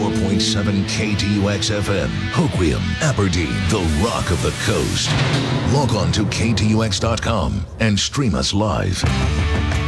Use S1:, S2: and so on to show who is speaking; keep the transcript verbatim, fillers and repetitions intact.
S1: ninety-four point seven K T U X F M, Hoquiam, Aberdeen, the rock of the coast. Log on to K T U X dot com and stream us live.